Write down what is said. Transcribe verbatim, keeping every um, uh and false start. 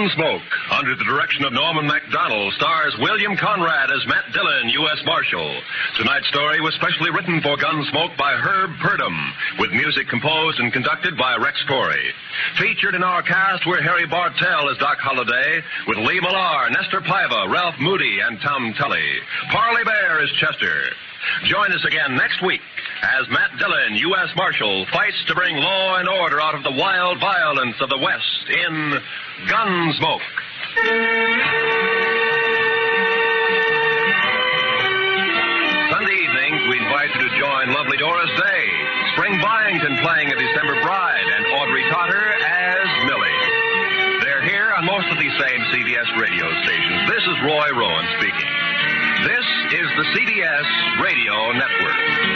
Gunsmoke, under the direction of Norman Macdonald, stars William Conrad as Matt Dillon, U S Marshal. Tonight's story was specially written for Gunsmoke by Herb Purdom, with music composed and conducted by Rex Corey. Featured in our cast were Harry Bartell as Doc Holliday, with Lee Millar, Nestor Paiva, Ralph Moody, and Tom Tully. Parley Bear is Chester. Join us again next week as Matt Dillon, U S Marshal, fights to bring law and order out of the wild violence of the West in Gunsmoke. Sunday evenings, we invite you to join lovely Doris Day, Spring Byington playing a December Bride, and Audrey Totter as Millie. They're here on most of these same C B S radio stations. This is Roy Rowan speaking. This is the C B S Radio Network.